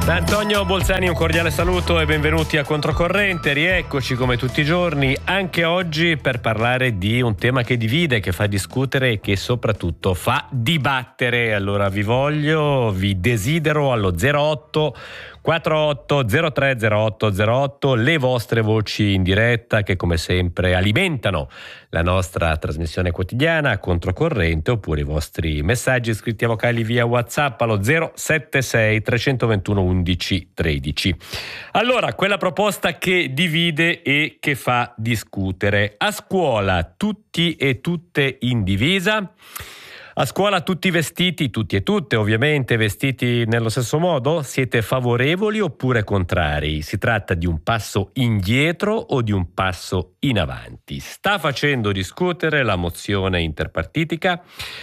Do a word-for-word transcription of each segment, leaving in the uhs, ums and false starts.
Da Antonio Bolzani un cordiale saluto e benvenuti a Controcorrente. Rieccoci come tutti i giorni, anche oggi per parlare di un tema che divide, che fa discutere e che soprattutto fa dibattere. Allora vi voglio, vi desidero allo zero otto quarantotto zero tre zero otto zero otto le vostre voci in diretta che come sempre alimentano la nostra trasmissione quotidiana Controcorrente, oppure i vostri messaggi scritti a vocali via WhatsApp allo zero sette sei tre due uno undici tredici. Allora, quella proposta che divide e che fa discutere. A scuola tutti e tutte in divisa? A scuola tutti vestiti, tutti e tutte ovviamente vestiti nello stesso modo? Siete favorevoli oppure contrari? Si tratta di un passo indietro o di un passo in avanti? Sta facendo discutere la mozione interpartitica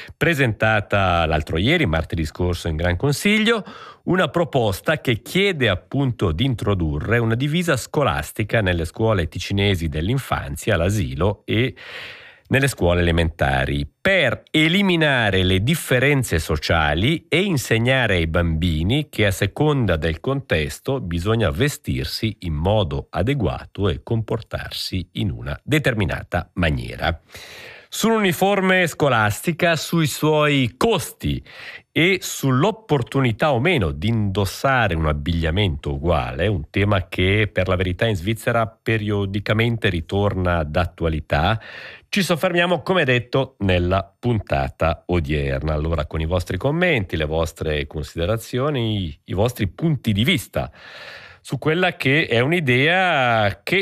presentata l'altro ieri, martedì scorso, in Gran Consiglio, una proposta che chiede appunto di introdurre una divisa scolastica nelle scuole ticinesi dell'infanzia, all'asilo e nelle scuole elementari, per eliminare le differenze sociali e insegnare ai bambini che a seconda del contesto bisogna vestirsi in modo adeguato e comportarsi in una determinata maniera. Sull'uniforme scolastica, sui suoi costi e sull'opportunità o meno di indossare un abbigliamento uguale, un tema che per la verità in Svizzera periodicamente ritorna d'attualità, ci soffermiamo, come detto, nella puntata odierna. Allora, con i vostri commenti, le vostre considerazioni, i vostri punti di vista su quella che è un'idea che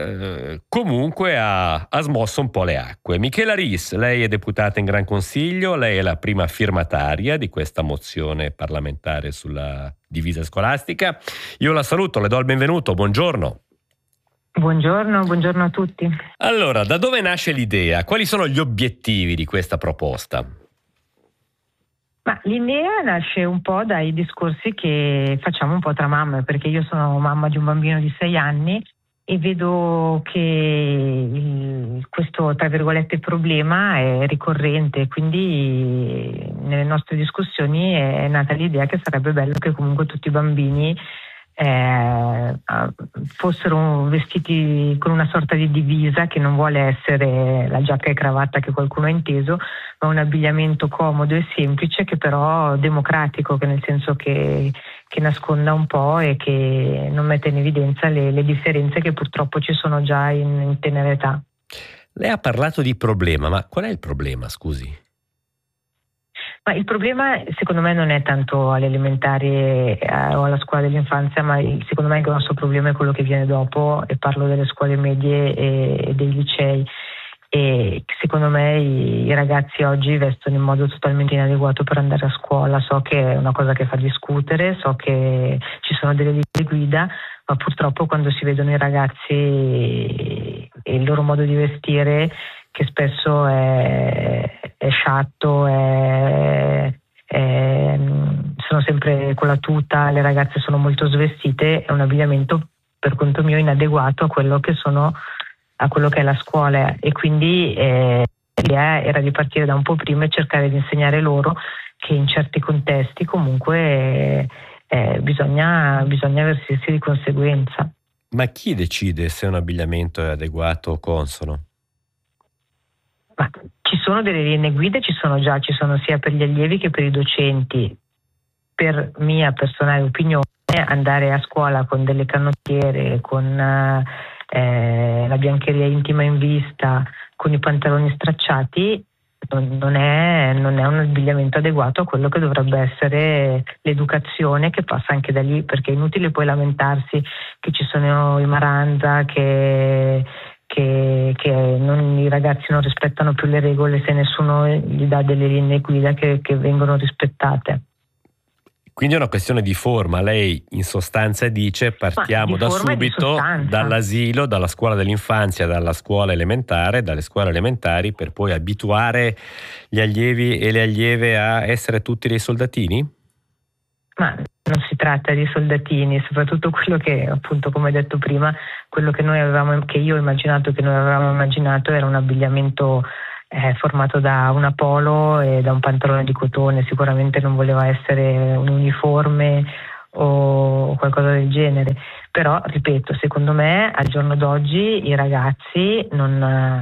eh, comunque ha, ha smosso un po' le acque. Michela Ries, lei è deputata in Gran Consiglio, lei è la prima firmataria di questa mozione parlamentare sulla divisa scolastica. Io la saluto, le do il benvenuto, buongiorno. Buongiorno, buongiorno a tutti. Allora, da dove nasce l'idea? Quali sono gli obiettivi di questa proposta? Ma l'idea nasce un po' dai discorsi che facciamo un po' tra mamme, perché io sono mamma di un bambino di sei anni e vedo che il, questo, tra virgolette, problema è ricorrente, quindi nelle nostre discussioni è nata l'idea che sarebbe bello che comunque tutti i bambini Eh, fossero vestiti con una sorta di divisa che non vuole essere la giacca e cravatta che qualcuno ha inteso, ma un abbigliamento comodo e semplice, che però democratico, che nel senso che, che nasconda un po' e che non mette in evidenza le, le differenze che purtroppo ci sono già in, in tenera età. Lei ha parlato di problema, ma qual è il problema, scusi? Ma il problema secondo me non è tanto alle elementari eh, o alla scuola dell'infanzia, ma il, secondo me il grosso problema è quello che viene dopo, e parlo delle scuole medie e, e dei licei. E secondo me i, i ragazzi oggi vestono in modo totalmente inadeguato per andare a scuola. So che è una cosa che fa discutere, so che ci sono delle linee guida, ma purtroppo quando si vedono i ragazzi e il loro modo di vestire, che spesso è, è sciatto, è, è, sono sempre con la tuta, le ragazze sono molto svestite, è un abbigliamento per conto mio inadeguato a quello che sono, a quello che è la scuola, e quindi eh, l'idea era di partire da un po' prima e cercare di insegnare loro che in certi contesti comunque eh, eh, bisogna, bisogna vestirsi di conseguenza. Ma chi decide se un abbigliamento è adeguato o consono? Ma ci sono delle linee guida, ci sono già, ci sono sia per gli allievi che per i docenti. Per mia personale opinione, andare a scuola con delle canottiere, con eh, la biancheria intima in vista, con i pantaloni stracciati, non, non, è, non è un abbigliamento adeguato a quello che dovrebbe essere l'educazione, che passa anche da lì, perché è inutile poi lamentarsi che ci sono i maranza, che... Che, che non, i ragazzi non rispettano più le regole se nessuno gli dà delle linee guida che, che vengono rispettate. Quindi è una questione di forma. Lei in sostanza dice partiamo da subito dall'asilo, dalla scuola dell'infanzia, dalla scuola elementare, dalle scuole elementari, per poi abituare gli allievi e le allieve a essere tutti dei soldatini? Ma non si tratta di soldatini, soprattutto quello che, appunto, come detto prima, quello che noi avevamo, che io ho immaginato, che noi avevamo immaginato era un abbigliamento eh, formato da una polo e da un pantalone di cotone. Sicuramente non voleva essere un uniforme o qualcosa del genere. Però, ripeto, secondo me al giorno d'oggi i ragazzi non,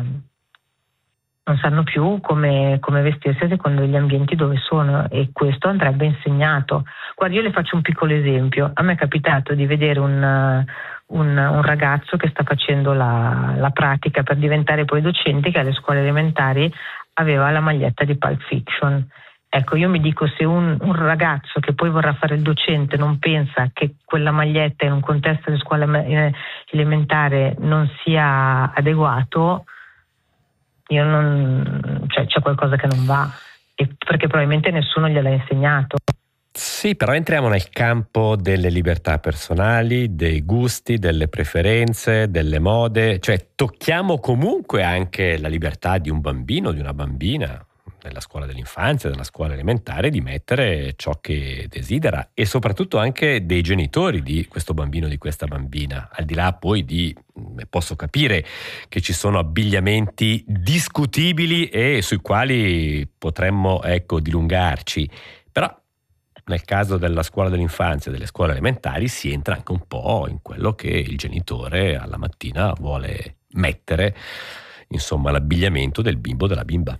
non sanno più come, come vestirsi secondo gli ambienti dove sono, e questo andrebbe insegnato. Guarda, io le faccio un piccolo esempio. A me è capitato di vedere un, un, un ragazzo che sta facendo la, la pratica per diventare poi docente, che alle scuole elementari aveva la maglietta di Pulp Fiction. Ecco, io mi dico, se un, un ragazzo che poi vorrà fare il docente non pensa che quella maglietta in un contesto delle scuole elementari non sia adeguato, io non, cioè, c'è qualcosa che non va, e perché probabilmente nessuno gliel'ha insegnato. Sì, però entriamo nel campo delle libertà personali, dei gusti, delle preferenze, delle mode, cioè tocchiamo comunque anche la libertà di un bambino, di una bambina, nella scuola dell'infanzia, nella scuola elementare, di mettere ciò che desidera, e soprattutto anche dei genitori di questo bambino, di questa bambina, al di là poi di, posso capire che ci sono abbigliamenti discutibili e sui quali potremmo, ecco, dilungarci, però nel caso della scuola dell'infanzia e delle scuole elementari si entra anche un po' in quello che il genitore alla mattina vuole mettere, insomma, l'abbigliamento del bimbo o della bimba.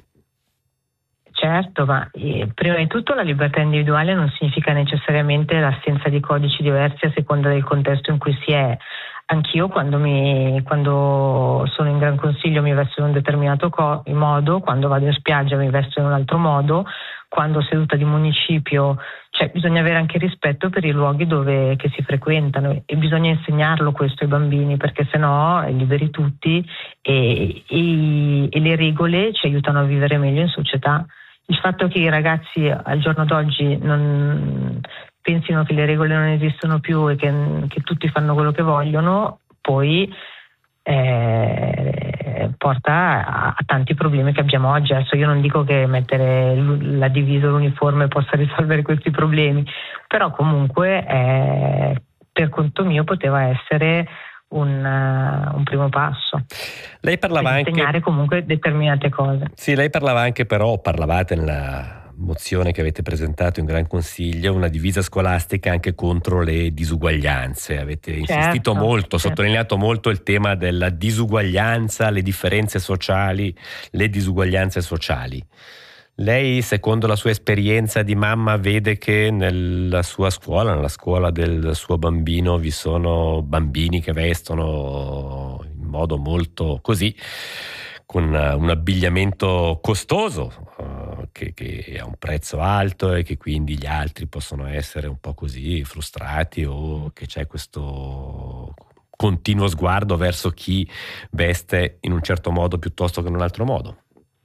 Certo, ma eh, prima di tutto la libertà individuale non significa necessariamente l'assenza di codici diversi a seconda del contesto in cui si è. Anch'io quando, mi, quando sono in Gran Consiglio mi vesto in un determinato co- modo, quando vado in spiaggia mi vesto in un altro modo, quando seduta di municipio, cioè bisogna avere anche rispetto per i luoghi dove che si frequentano, e bisogna insegnarlo questo ai bambini, perché sennò è liberi tutti, e, e, e le regole ci aiutano a vivere meglio in società. Il fatto che i ragazzi al giorno d'oggi non pensino che le regole non esistono più e che, che tutti fanno quello che vogliono, poi eh, porta a, a tanti problemi che abbiamo oggi. Adesso io non dico che mettere la divisa o l'uniforme possa risolvere questi problemi, però comunque eh, per conto mio poteva essere Un, uh, un primo passo. Lei parlava per anche insegnare comunque determinate cose. Sì, lei parlava anche, però parlavate nella mozione che avete presentato in Gran Consiglio, una divisa scolastica anche contro le disuguaglianze. Avete insistito certo, molto, certo. sottolineato molto il tema della disuguaglianza, le differenze sociali, le disuguaglianze sociali. Lei, secondo la sua esperienza di mamma, vede che nella sua scuola, nella scuola del suo bambino, vi sono bambini che vestono in modo molto così, con un abbigliamento costoso, uh, che, che ha un prezzo alto, e che quindi gli altri possono essere un po' così frustrati, o che c'è questo continuo sguardo verso chi veste in un certo modo piuttosto che in un altro modo.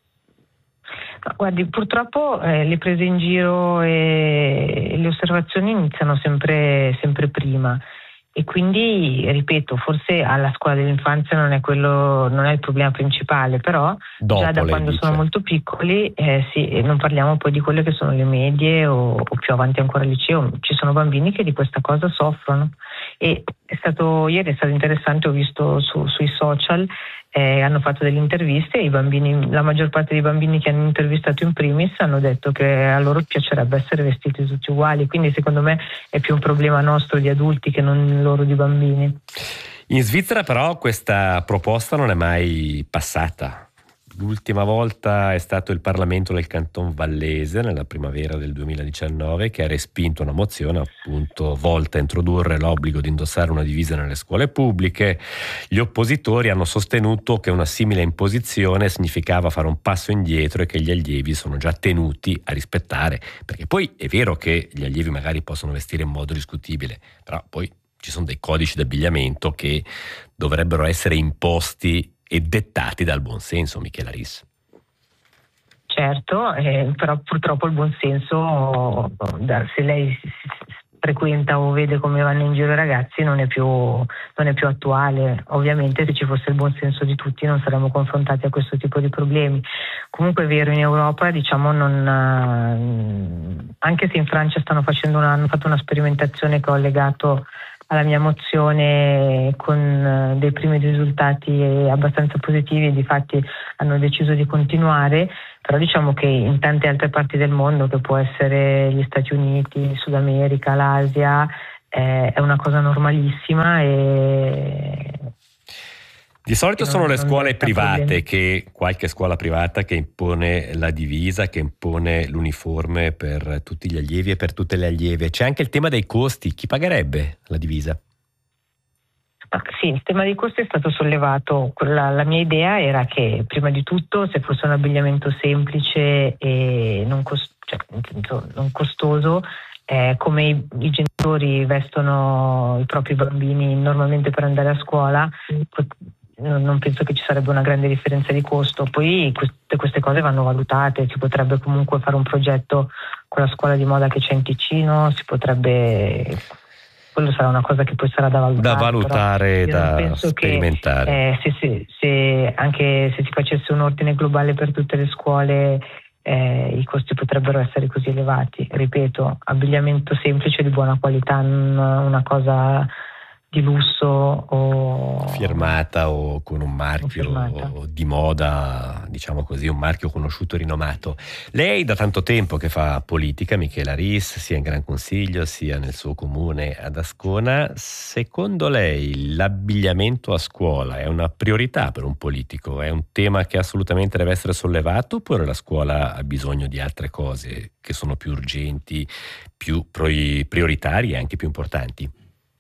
Guardi, purtroppo eh, le prese in giro e, e le osservazioni iniziano sempre, sempre prima, e quindi, ripeto, forse alla scuola dell'infanzia non è quello, non è il problema principale, però Dopo, già da quando dice. sono molto piccoli, eh, sì, non parliamo poi di quelle che sono le medie o, o più avanti ancora al liceo, ci sono bambini che di questa cosa soffrono. E è stato, ieri è stato interessante, ho visto su, sui social, eh, hanno fatto delle interviste, e i bambini, la maggior parte dei bambini che hanno intervistato in primis hanno detto che a loro piacerebbe essere vestiti tutti uguali, quindi secondo me è più un problema nostro di adulti che non loro di bambini. In Svizzera però questa proposta non è mai passata. L'ultima volta è stato il Parlamento del Canton Vallese nella primavera del duemiladiciannove che ha respinto una mozione appunto volta a introdurre l'obbligo di indossare una divisa nelle scuole pubbliche. Gli oppositori hanno sostenuto che una simile imposizione significava fare un passo indietro e che gli allievi sono già tenuti a rispettare, perché poi è vero che gli allievi magari possono vestire in modo discutibile, però poi ci sono dei codici d'abbigliamento che dovrebbero essere imposti e dettati dal buonsenso, Michela Ris. Certo, eh, però purtroppo il buonsenso, se lei frequenta o vede come vanno in giro i ragazzi, non è più, non è più attuale. Ovviamente se ci fosse il buonsenso di tutti non saremmo confrontati a questo tipo di problemi. Comunque è vero, in Europa diciamo non, anche se in Francia stanno facendo una, hanno fatto una sperimentazione che ho legato alla mia mozione con dei primi risultati abbastanza positivi, e difatti hanno deciso di continuare, però diciamo che in tante altre parti del mondo, che può essere gli Stati Uniti, il Sud America, l'Asia, eh, è una cosa normalissima e di solito sono le scuole private, problemi. che qualche scuola privata che impone la divisa, che impone l'uniforme per tutti gli allievi e per tutte le allieve. C'è anche il tema dei costi, chi pagherebbe la divisa? Sì, il tema dei costi è stato sollevato. La, la mia idea era che prima di tutto, se fosse un abbigliamento semplice e non, cost- cioè, non costoso, eh, come i, i genitori vestono i propri bambini normalmente per andare a scuola, non, non penso che ci sarebbe una grande differenza di costo. Poi queste, queste cose vanno valutate, si potrebbe comunque fare un progetto con la scuola di moda che c'è in Ticino, si potrebbe... Quello sarà una cosa che poi sarà da valutare. Da valutare, da sperimentare. Che, eh, se, se, se anche se si facesse un ordine globale per tutte le scuole, eh, i costi potrebbero essere così elevati. Ripeto, abbigliamento semplice di buona qualità, non una cosa di lusso o firmata o con un marchio o di moda, diciamo così, un marchio conosciuto e rinomato. Lei da tanto tempo che fa politica, Michela Ris, sia in Gran Consiglio sia nel suo comune ad Ascona, secondo lei l'abbigliamento a scuola è una priorità per un politico? È un tema che assolutamente deve essere sollevato, oppure la scuola ha bisogno di altre cose che sono più urgenti, più prioritarie e anche più importanti?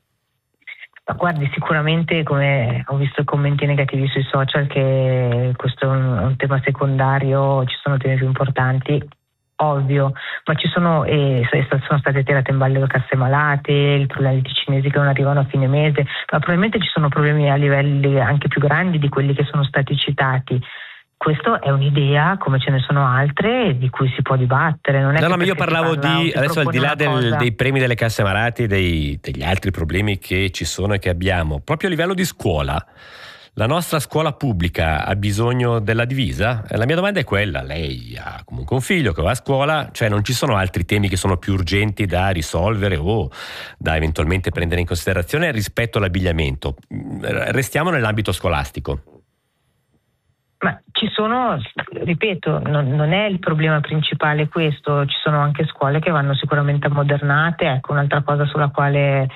Ma guardi, sicuramente, come ho visto i commenti negativi sui social, che questo è un, un tema secondario, ci sono temi più importanti, ovvio, ma ci sono, eh, sono state tirate in ballo le casse malate, il problema dei cinesi che non arrivano a fine mese, ma probabilmente ci sono problemi a livelli anche più grandi di quelli che sono stati citati. Questa è un'idea, come ce ne sono altre, di cui si può dibattere. Non è no, che no, ma io parlavo di, adesso al di là del, dei premi delle casse malate, dei, degli altri problemi che ci sono e che abbiamo, proprio a livello di scuola, la nostra scuola pubblica ha bisogno della divisa? La mia domanda è quella: lei ha comunque un figlio che va a scuola, cioè non ci sono altri temi che sono più urgenti da risolvere o da eventualmente prendere in considerazione rispetto all'abbigliamento? Restiamo nell'ambito scolastico. Ma ci sono, ripeto, non, non è il problema principale questo, ci sono anche scuole che vanno sicuramente ammodernate. Ecco, un'altra cosa sulla quale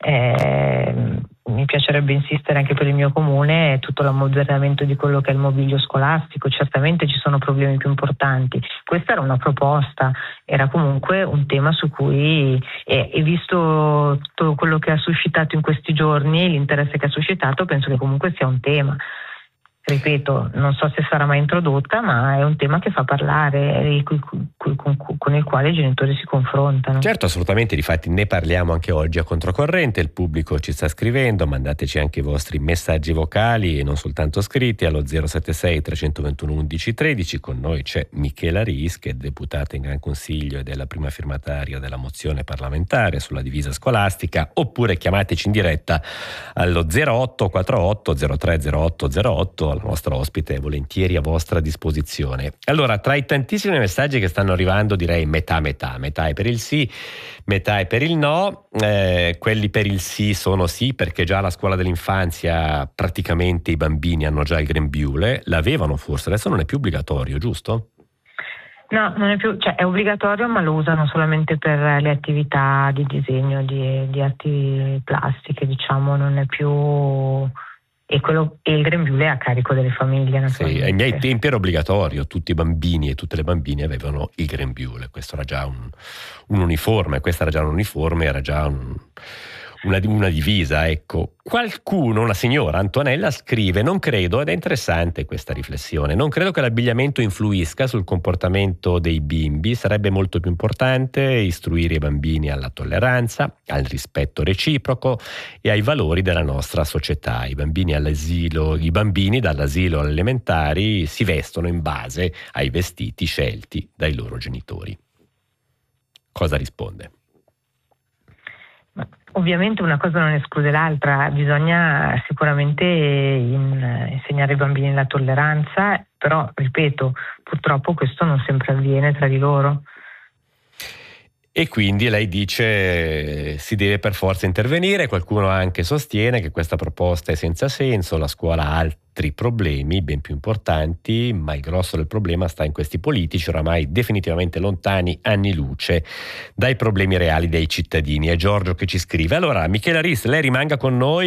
eh, mi piacerebbe insistere anche per il mio comune è tutto l'ammodernamento di quello che è il mobilio scolastico. Certamente ci sono problemi più importanti, questa era una proposta, era comunque un tema su cui, e, e visto tutto quello che ha suscitato in questi giorni, l'interesse che ha suscitato, penso che comunque sia un tema. Ripeto, non so se sarà mai introdotta, ma è un tema che fa parlare e con, con, con il quale i genitori si confrontano. Certo, assolutamente, difatti ne parliamo anche oggi a Controcorrente, il pubblico ci sta scrivendo, mandateci anche i vostri messaggi vocali e non soltanto scritti allo zero sette sei tre due uno undici tredici. Con noi c'è Michela Ris, che è deputata in Gran Consiglio ed è la prima firmataria della mozione parlamentare sulla divisa scolastica, oppure chiamateci in diretta allo zero otto quattro otto zero tre zero otto zero otto. La nostra ospite è volentieri a vostra disposizione. Allora, tra i tantissimi messaggi che stanno arrivando, direi metà metà, metà è per il sì, metà è per il no. Eh, quelli per il sì sono sì, perché già alla scuola dell'infanzia praticamente i bambini hanno già il grembiule, l'avevano forse, adesso non è più obbligatorio, giusto? No, non è più, cioè è obbligatorio, ma lo usano solamente per le attività di disegno, di, di arti plastiche, diciamo, non è più... E, quello, e il grembiule è a carico delle famiglie. Sì, ai miei tempi era obbligatorio, tutti i bambini e tutte le bambine avevano il grembiule, questo era già un, un uniforme, questa era già un uniforme, era già un, una, una divisa, ecco. Qualcuno, una signora, Antonella, scrive: non credo, ed è interessante questa riflessione, non credo che l'abbigliamento influisca sul comportamento dei bimbi, sarebbe molto più importante istruire i bambini alla tolleranza, al rispetto reciproco e ai valori della nostra società. I bambini all'asilo, i bambini dall'asilo alle elementari si vestono in base ai vestiti scelti dai loro genitori. Cosa risponde? Ovviamente una cosa non esclude l'altra, bisogna sicuramente in, insegnare ai bambini la tolleranza, però ripeto, purtroppo questo non sempre avviene tra di loro. e quindi lei dice si deve per forza intervenire. Qualcuno anche sostiene che questa proposta è senza senso, la scuola ha altri problemi ben più importanti, ma il grosso del problema sta in questi politici oramai definitivamente lontani anni luce dai problemi reali dei cittadini. È Giorgio che ci scrive. Allora, Michela Ris, lei rimanga con noi.